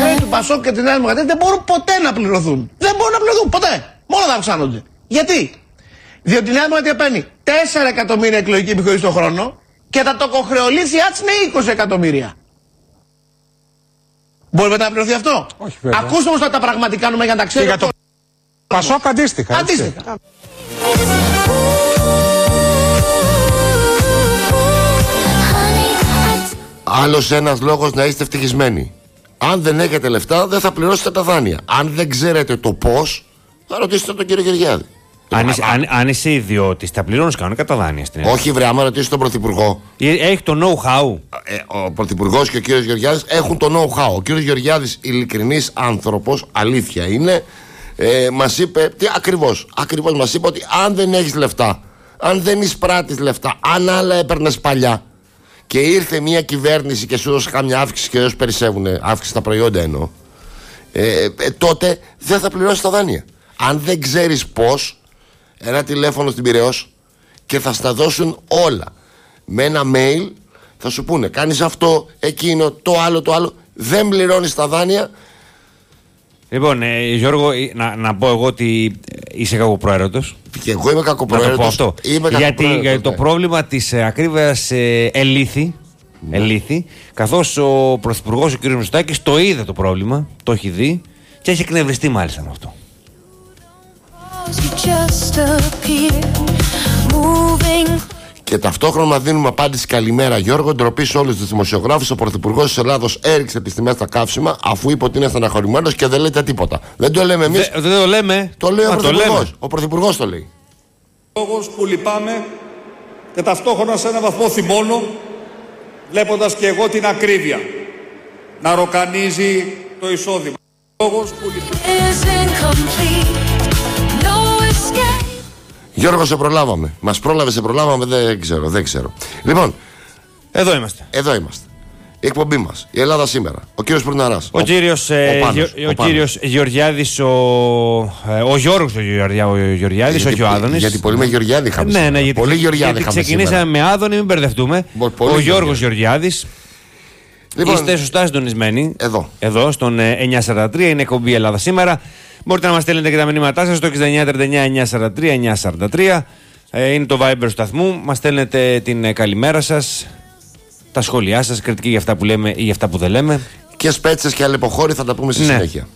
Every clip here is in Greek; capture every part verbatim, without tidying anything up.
χρέη του Πασόκ και τη Νέα Δημοκρατία δεν μπορούν ποτέ να πληρωθούν. Δεν μπορούν να πληρωθούν ποτέ. Μόνο θα αυξάνονται. Γιατί? Διότι η Νέα Δημοκρατία παίρνει τέσσερα εκατομμύρια εκλογική επιχορήγηση το χρόνο και τα τοκοχρεωλήθειά της είναι είκοσι εκατομμύρια. Μπορεί μετά να πληρωθεί αυτό? Όχι, βέβαια. Ακούστε όμως τα πραγματικά νούμερα για να τα ξέρετε. Και για το Πασόκ αντίστοιχα. Αντίστοιχα. Άλλος ένας λόγος να είστε ευτυχισμένοι. Αν δεν έχετε λεφτά, δεν θα πληρώσετε τα δάνεια. Αν δεν ξέρετε το πώς, θα ρωτήσετε τον κύριο Γεωργιάδη. Αν είσαι, αν, αν είσαι ιδιώτης, θα πληρώνεις κανονικά τα δάνεια στην Ελλάδα. Όχι, βρε, άμα ρωτήσει τον Πρωθυπουργό. Έχει το know-how. Ε, ο Πρωθυπουργός και ο κύριος Γεωργιάδης έχουν το know-how. Ο κύριος Γεωργιάδης, ειλικρινής άνθρωπος, αλήθεια είναι, ε, μας είπε. Τι ακριβώς, ακριβώς μας είπε ότι αν δεν έχεις λεφτά, αν δεν εισπράττεις λεφτά, αν άλλα έπαιρνες παλιά και ήρθε μια κυβέρνηση και σου έδωσε κάμια αύξηση και έδωσε περισσεύουν, αύξηση στα προϊόντα εννοώ, ε, ε, τότε δεν θα πληρώσεις τα δάνεια. Αν δεν ξέρεις πώς, ένα τηλέφωνο στην Πειραιώς και θα στα δώσουν όλα. Με ένα mail θα σου πούνε κάνεις αυτό, εκείνο, το άλλο, το άλλο. Δεν πληρώνεις τα δάνεια. Λοιπόν, ε, Γιώργο, να, να πω εγώ ότι είσαι κακοπροαίρετος. Και εγώ είμαι κακοπροαίρετος. Να το πω αυτό. Είμαι γιατί, γιατί ναι. το πρόβλημα της ε, ακρίβειας ε, ελήθη, ναι. ελήθη, καθώς ο Πρωθυπουργός, ο κ. Μητσοτάκης, το είδε το πρόβλημα, το έχει δει και έχει εκνευριστεί μάλιστα με αυτό. Και ταυτόχρονα δίνουμε απάντηση καλημέρα Γιώργο, ντροπή σε όλους τους δημοσιογράφους. Ο Πρωθυπουργός της Ελλάδος έριξε τις τιμές στα καύσιμα αφού είπε ότι είναι στεναχωρημένος και δεν λέτε τίποτα. Δεν το λέμε εμείς. Δεν δε το λέμε. Το λέει Α, ο Πρωθυπουργός. Ο Πρωθυπουργός το λέει. Λόγος που λυπάμαι και ταυτόχρονα σε ένα βαθμό θυμώνω, βλέποντας και εγώ την ακρίβεια να ροκανίζει το εισόδημα. Λόγος που λυπάμαι. Γιώργο, σε προλάβαμε. Μας πρόλαβε, σε προλάβαμε, δεν ξέρω, δεν ξέρω. Λοιπόν, εδώ είμαστε. Εδώ είμαστε. Η εκπομπή μας, η Ελλάδα σήμερα. Ο κύριος Πουρναράς. Ο, ο κύριος, ο, ε, Πάνος, ο, ο, ο κύριος Γεωργιάδης, ο, ε, ο Γιώργος ο Γεωργιάδης, γιατί, όχι ο Άδωνης. Γιατί πολύ με Γεωργιάδη είχαμε. Ναι, ναι, γιατί, πολύ Γεωργιάδη γιατί είχαμε ξεκινήσαμε σήμερα. με Άδωνη, μην μπερδευτούμε. Ο Γιώργος Γεωργιάδης. Λοιπόν, είστε σωστά συντονισμένοι. Εδώ. Εδώ, στον ε, εννιακόσια σαράντα τρία, είναι εκπομπή Ελλάδα σήμερα. Μπορείτε να μας στέλνετε και τα μηνύματά σας στο εξήντα εννιά τριάντα εννιά εννιακόσια σαράντα τρία εννιακόσια σαράντα τρία. Ε, είναι το Viber του σταθμού. Μας στέλνετε την ε, καλημέρα σας, τα σχόλιά σας, κριτική για αυτά που λέμε ή για αυτά που δεν λέμε. Και σπέτσες και αλεποχώροι θα τα πούμε στη ναι. συνέχεια.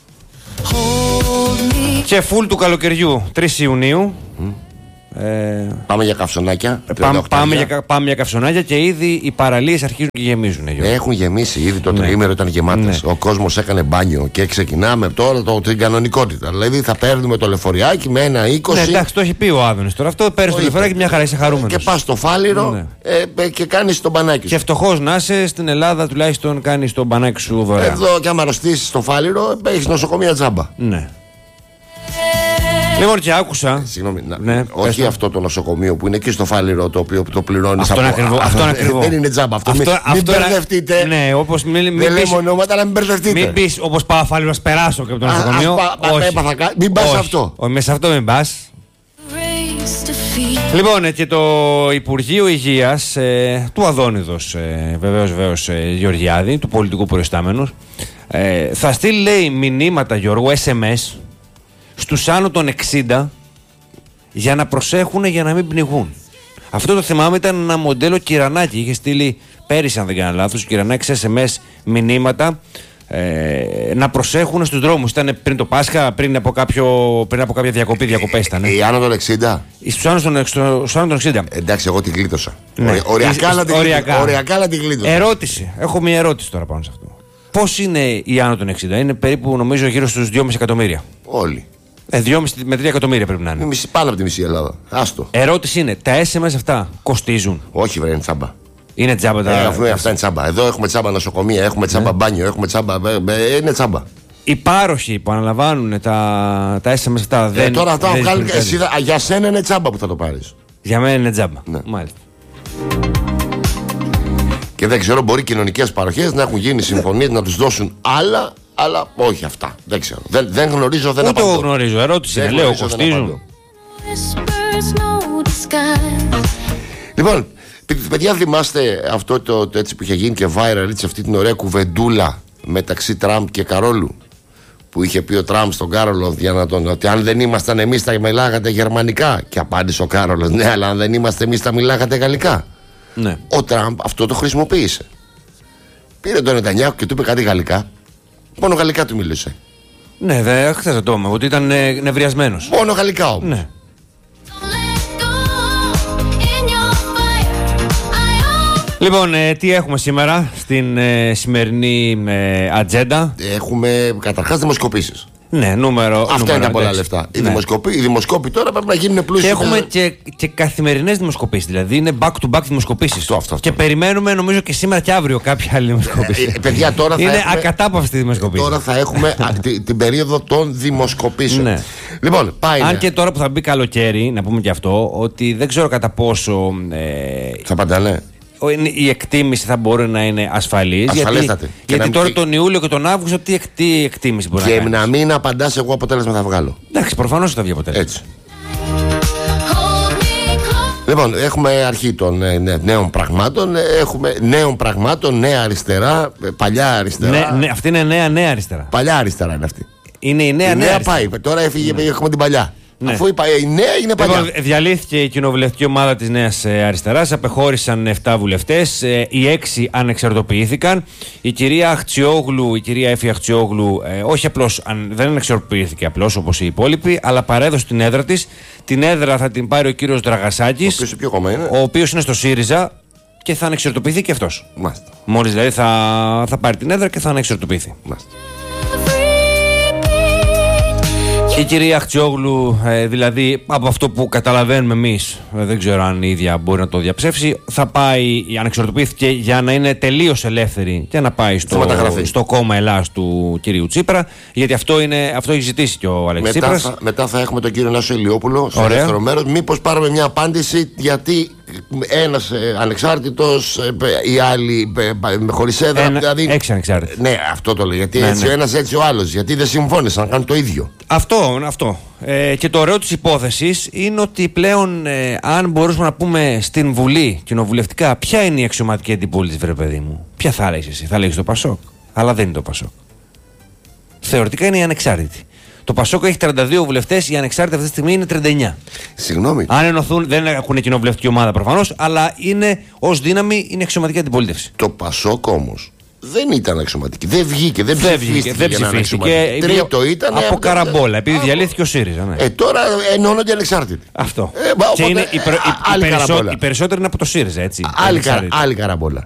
Και φουλ του καλοκαιριού, τρεις Ιουνίου. Mm. Ε, πάμε για καυσονάκια. Πάμε, πάμε, για, πάμε για καυσονάκια και ήδη οι παραλίες αρχίζουν και γεμίζουν. Έχουν γεμίσει ήδη, το ναι. τριήμερο ήταν γεμάτες. Ναι. Ο κόσμος έκανε μπάνιο και ξεκινάμε τώρα το, την κανονικότητα. Δηλαδή θα παίρνουμε το λεωφοριάκι με ένα είκοσι. Ναι, εντάξει, το έχει πει ο Άδωνης τώρα. Αυτό παίρνει το λεωφοριάκι, μια χαρά, είσαι χαρούμενος. Και πας στο Φάληρο ναι. ε, και κάνεις τον μπανάκι σου. Και φτωχός να είσαι, στην Ελλάδα τουλάχιστον κάνεις τον μπανάκι σου δωρεάν. Εδώ κι άμα αρρωστήσεις στο Φάληρο, έχεις νοσοκομεία τζάμπα. Ναι. Λοιπόν, και άκουσα. Συγγνώμη, να, ναι, όχι αυτό το νοσοκομείο που είναι εκεί στο Φάληρο το οποίο το πληρώνει. Αυτό είναι ακριβό. Αυτό είναι ακριβό. Δεν είναι τζάμπα αυτό. αυτό μην αυτό μην μπερδευτείτε. Ναι, όπως μην, μην δεν λέμε ονόματα, αλλά μην μπερδευτείτε. Μην πεις όπως πάω Φάληρο, να περάσω και από το νοσοκομείο. Μην πας αυτό. Όχι, μέσα αυτό μην πας. Λοιπόν, και το Υπουργείο Υγείας ε, του Αδόνιδος, ε, βεβαίως, βεβαίως ε, Γεωργιάδη, του πολιτικού προϊστάμενου, ε, θα στείλει, λέει, μηνύματα, Γιώργο, ες εμ ες στους άνω των εξήντα για να προσέχουν για να μην πνιγούν. Αυτό το θυμάμαι ήταν ένα μοντέλο Κυρανάκη. Είχε στείλει πέρυσι, αν δεν κάνω λάθος, Κυρανάκη ες εμ ες μηνύματα ε, να προσέχουν στους δρόμους. Ήταν πριν το Πάσχα, πριν από, κάποιο, πριν από κάποια διακοπή, διακοπές ήταν. Οι άνω των εξήντα. Στους άνω των, στους άνω των εξήντα. Εντάξει, εγώ την γλίτωσα. Ναι. Οριακά να την οριακά. γλίτωσα. Ερώτηση. Έχω μια ερώτηση τώρα πάνω σε αυτό. Πώς είναι οι άνω των εξήντα? Είναι περίπου, νομίζω, γύρω στους δυόμισι εκατομμύρια. Όλοι. Ε, δυόμισι με τρία εκατομμύρια πρέπει να είναι. Μισή, πάνω από τη μισή Ελλάδα. Άστο. Ερώτηση είναι, τα ες εμ ες αυτά κοστίζουν? Όχι, βρε, είναι τσάμπα. Είναι τσάμπα τα. Ε, αφού αυτά είναι τσάμπα. Εδώ έχουμε τσάμπα νοσοκομεία, έχουμε τσάμπα ναι. μπάνιο, έχουμε τσάμπα. Ε, είναι τσάμπα. Οι πάροχοι που αναλαμβάνουν τα, τα ες εμ ες αυτά δεν. Ε, τώρα θα βγάλουν. Για σένα είναι τσάμπα που θα το πάρεις. Για μένα είναι τσάμπα. Ναι. Μάλιστα. Και δεν ξέρω, μπορεί κοινωνικές παροχές να έχουν γίνει συμφωνίες να τους δώσουν άλλα. Αλλά όχι αυτά. Δεν ξέρω. Δεν, δεν γνωρίζω, δεν Ούτε απαντώ. Ούτε γνωρίζω. Ερώτηση είναι. Λέω, κοστίζουν. Λοιπόν, παιδιά, θυμάστε αυτό το, το έτσι που είχε γίνει και viral, έτσι, αυτή την ωραία κουβεντούλα μεταξύ Τραμπ και Καρόλου. Που είχε πει ο Τραμπ στον Κάρολο για να τον, ότι αν δεν ήμασταν εμείς θα μιλάγατε γερμανικά. Και απάντησε ο Κάρολος, ναι, αλλά αν δεν είμαστε εμείς θα μιλάγατε γαλλικά. Ναι. Ο Τραμπ αυτό το χρησιμοποίησε. Πήρε τον Νετανιάχου και του είπε κάτι γαλλικά. Μόνο γαλλικά του μίλησε. Ναι, δε, χθες δεν το είπαμε, ότι ήταν ε, νευριασμένος. Μόνο γαλλικά όμως. Ναι. Λοιπόν, ε, τι έχουμε σήμερα στην ε, σημερινή ε, ατζέντα. Έχουμε καταρχάς δημοσκοπήσεις. Ναι, νούμερο. Αυτά νούμερο, είναι τα πολλά εντάξει. λεφτά. Οι, Ναι. δημοσκοποί, οι δημοσκόποι τώρα πρέπει να γίνουν πλούσιοι. Και έχουμε και, και καθημερινές δημοσκοπήσεις. Δηλαδή είναι back to back δημοσκοπήσεις. Αυτό, αυτό, αυτό. Και περιμένουμε νομίζω και σήμερα και αύριο κάποια άλλη δημοσκοπήση. Ε, ε, παιδιά, τώρα θα είναι έχουμε, ακατάπαυστη δημοσκοπήση. Τώρα θα έχουμε α, την, την περίοδο των δημοσκοπήσεων. Ναι. Λοιπόν, πάει. Αν ναι. και τώρα που θα μπει καλοκαίρι, να πούμε και αυτό, ότι δεν ξέρω κατά πόσο. Ε, Θα απαντάνε. η εκτίμηση θα μπορεί να είναι ασφαλής. Γιατί, Ασφαλέστατη. Και γιατί να- τώρα και- τον Ιούλιο και τον Αύγουστο τι, εκ- τι εκτίμηση μπορεί Και να κάνει. να μην απαντάς, εγώ αποτέλεσμα θα βγάλω. Εντάξει, προφανώς θα βγει αποτέλεσμα. Έτσι. Λοιπόν, έχουμε αρχή των ε, νέ- νέων πραγμάτων. ε, Έχουμε νέων πραγμάτων, νέα αριστερά, ε, παλιά αριστερά. Ναι, ναι, αυτή είναι νέα νέα αριστερά. Παλιά αριστερά είναι αυτή. Είναι η νέα η νέα, νέα αριστερά. πάει. Τώρα έφυγε, έχουμε την παλιά. Ναι. Αφού η, πα- η νέα είναι παλιά. Λοιπόν, διαλύθηκε η κοινοβουλευτική ομάδα της Νέας ε, Αριστεράς. Απεχώρησαν επτά βουλευτές. Ε, οι έξι ανεξαρτοποιήθηκαν. Η κυρία Αχτσιόγλου, η κυρία Έφη Αχτσιόγλου, ε, όχι απλώς, αν, δεν ανεξαρτοποιήθηκε απλώς όπως οι υπόλοιποι, αλλά παρέδωσε την έδρα της. Την έδρα θα την πάρει ο κύριος Δραγασάκης, Ποιος, ποιο κόμμα είναι. ο οποίος είναι στο ΣΥΡΙΖΑ και θα ανεξαρτοποιηθεί και αυτός. Μάλιστα. Μόλις δηλαδή θα, θα πάρει την έδρα και θα ανεξαρτοποιηθεί. Μάλιστα. Η κυρία Αχτσιόγλου, ε, δηλαδή από αυτό που καταλαβαίνουμε εμείς, ε, δεν ξέρω αν η ίδια μπορεί να το διαψεύσει, θα πάει, ανεξαρτοποιήθηκε για να είναι τελείως ελεύθερη και να πάει στο, μεταγραφή. στο κόμμα Ελλάς του κυρίου Τσίπρα, γιατί αυτό, είναι, αυτό έχει ζητήσει και ο Αλέξης Μετά Τσίπρας. θα, μετά θα έχουμε τον κύριο Νάσο Ηλιόπουλο στο Ωραία. δεύτερο μέρος. Μήπως πάρουμε μια απάντηση γιατί ένας ε, ανεξάρτητος, ε, οι άλλοι ε, με χωρίς έδρα. Ένα- δηλαδή, έξι ανεξάρτητοι. Ναι, αυτό το λέω. Γιατί Ναι, έτσι ναι. ο ένας έτσι ο άλλος. Γιατί δεν συμφώνησαν να κάνουν το ίδιο. Αυτό, αυτό. Ε, και το ωραίο της υπόθεσης είναι ότι πλέον, ε, αν μπορούσαμε να πούμε στην Βουλή, κοινοβουλευτικά, ποια είναι η αξιωματική αντιπολίτευση, βρε παιδί μου. Ποια θα έλεγες εσύ, θα έλεγες το Πασόκ. Αλλά δεν είναι το Πασόκ. Θεωρητικά είναι η ανεξάρτητη. Το Πασόκ έχει τριάντα δύο βουλευτές, η ανεξάρτητη αυτή τη στιγμή είναι τριάντα εννιά. Συγγνώμη. Αν ενωθούν, δεν έχουν κοινοβουλευτική ομάδα προφανώς, αλλά είναι ως δύναμη είναι αξιωματική αντιπολίτευση. Το Πασόκ όμως δεν ήταν αξιωματική. Δεν βγήκε, δεν Δεν ψηφίστηκε. βγήκε, δεν για να είναι ψηφίστηκε. αξιωματική. Τρίτο ήταν. από ε, καραμπόλα, επειδή ε, διαλύθηκε ο ΣΥΡΙΖΑ. Ναι. Ε, τώρα ενώνονται ανεξάρτητοι. Αυτό. Ε, μα, και οπότε, είναι, οι, περι- ε, οι- οι άλλη περισσό- καραμπόλα. οι περισσότεροι είναι από το ΣΥΡΙΖΑ, έτσι. Άλλη, καρα, Ανεξάρτητοι. άλλη καραμπόλα.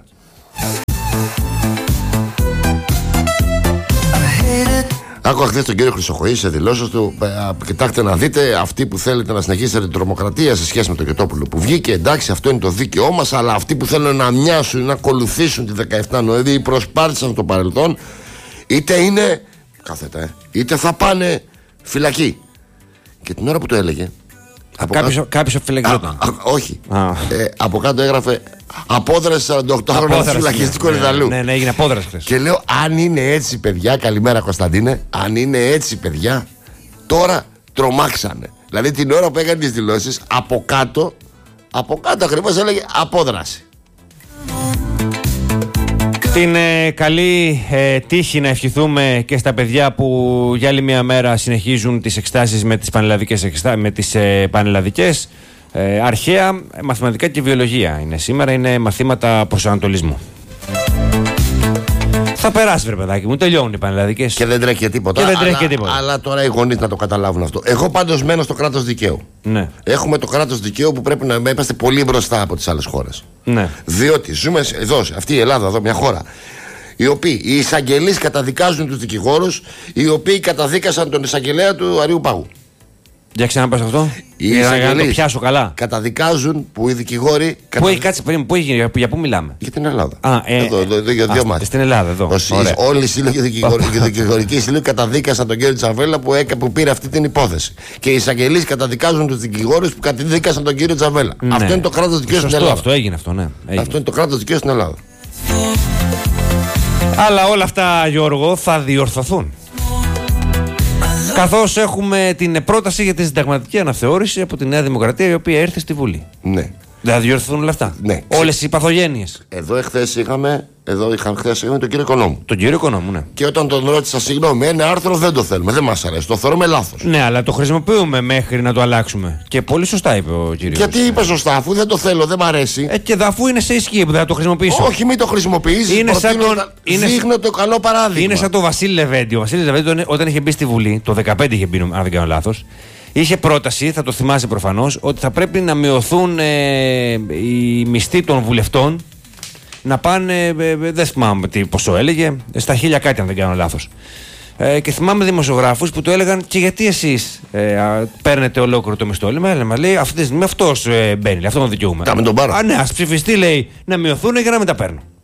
Άκουγα χθες τον κύριο Χρυσοχοή σε δηλώσεις του. ε, α, Κοιτάξτε να δείτε, αυτοί που θέλετε να συνεχίσετε την τρομοκρατία σε σχέση με τον Κετόπουλο που βγήκε, εντάξει, αυτό είναι το δίκαιό μας, αλλά αυτοί που θέλουν να μοιάσουν, να ακολουθήσουν τη δεκαεφτά Νοεμβρίου ή προσπάθησαν στο παρελθόν, είτε είναι. Κάθετα, ε, είτε θα πάνε φυλακή. Και την ώρα που το έλεγε. από Κάποιος, κάτω- κάποιος Α, αφιλεγγιόταν. α, όχι. Α. Ε, από κάτω έγραφε απόδραση σαράντα οκτώ χρόνων Απόδραση, φυλακιστικού ναι. Ιδαλού. Ναι, ναι, έγινε απόδραση χθες. Και λέω, αν είναι έτσι, παιδιά, καλημέρα Κωνσταντίνε, αν είναι έτσι, παιδιά, τώρα τρομάξανε. Δηλαδή την ώρα που έκανε τις δηλώσεις, από κάτω, από κάτω ακριβώς έλεγε απόδραση. Την ε, καλή ε, τύχη να ευχηθούμε και στα παιδιά που για άλλη μια μέρα συνεχίζουν τις εξετάσεις με τις πανελλαδικές, εξετά- με τις, ε, πανελλαδικές ε, αρχαία, ε, μαθηματικά και βιολογία είναι σήμερα, είναι μαθήματα προσανατολισμού. Θα περάσει, βρε παιδάκι μου, τελειώνουν οι πανελλαδικές. Και δεν τρέχει και τίποτα. Και δεν τρέχει αλλά, και τίποτα. Αλλά τώρα οι γονείς να το καταλάβουν αυτό. Εγώ πάντως μένω στο κράτος δικαίου. Ναι, Έχουμε το κράτος δικαίου που πρέπει να είμαστε πολύ μπροστά από τις άλλες χώρες. ναι. Διότι ζούμε σε- εδώ, σε αυτή η Ελλάδα, εδώ μια χώρα, οι οποίοι οι εισαγγελείς καταδικάζουν τους δικηγόρους, οι οποίοι καταδίκασαν τον εισαγγελέα του Αριού Πάγου. Για ξαναπάς αυτό. Οι Για να- για να το εισαγγελείς πιάσω καλά. καταδικάζουν που οι δικηγόροι. Πού κατα- έχει κάτσει, περίμενε, πού έχει γίνει, για, για πού μιλάμε. Για την Ελλάδα. Α, ε, εδώ, εδώ, εδώ, για α, δύο μάτια. στην Ελλάδα, εδώ. Ο ΣΥΣ, Ωραία. όλοι οι σύλλογοι δικηγορ- οι δικηγορικοί σύλλογοι καταδίκασαν τον κύριο Τζαβέλα που, έκα, που πήρε αυτή την υπόθεση. Και οι εισαγγελείς καταδικάζουν τους δικηγόρους που καταδίκασαν τον κύριο Τζαβέλα. Ναι. Αυτό είναι το κράτος δικαίου στην Σωστό, Ελλάδα. αυτό έγινε αυτό, ναι. Έγινε. Αυτό είναι το κράτος δικαίου στην Ελλάδα. Αλλά όλα αυτά, Γιώργο, θα διορθωθούν. Καθώς έχουμε την πρόταση για τη συνταγματική αναθεώρηση από τη Νέα Δημοκρατία, η οποία ήρθε στη Βουλή. Ναι. Δεν θα διορθωθούν όλα αυτά. Ναι. Όλες οι παθογένειες. Εδώ εχθές είχαμε, εδώ είχαμε, χθες είχαμε τον κύριο Οικονόμου. Τον κύριο Οικονόμου, ναι. Και όταν τον ρώτησα, συγγνώμη, ένα άρθρο δεν το θέλουμε, δεν μας αρέσει, το θεωρούμε λάθος. Ναι, αλλά το χρησιμοποιούμε μέχρι να το αλλάξουμε. Και πολύ σωστά είπε ο κύριος. Γιατί είπε σωστά, αφού δεν το θέλω, δεν μ' αρέσει. Ε, και αφού είναι σε ισχύ που δεν θα το χρησιμοποιήσω. Όχι, μην το χρησιμοποιήσεις. Είναι σαν τον- είναι Δείχνω σαν- το καλό παράδειγμα. Είναι σαν το Βασίλη Λεβέντη. Ο Βασίλη Λεβέντη, όταν είχε μπει στη Βουλή, το δεκαπέντε είχε μπει, αν δεν κάνω λάθος, είχε πρόταση, θα το θυμάσαι προφανώς, ότι θα πρέπει να μειωθούν ε, οι μισθοί των βουλευτών να πάνε, ε, ε, δεν θυμάμαι τι ποσό έλεγε, στα χίλια κάτι, αν δεν κάνω λάθος. Ε, και θυμάμαι δημοσιογράφους που του έλεγαν, και γιατί εσείς ε, α, παίρνετε ολόκληρο το μισθό. Λέμε, λέμε, λέει, αυτή τη στιγμή αυτός ε, μπαίνει, αυτό τον δικαιούμαι. Τα μην τον πάρω. Α, ναι, ας ψηφιστεί, λέει, να μειωθούν για να μην τα παίρνω.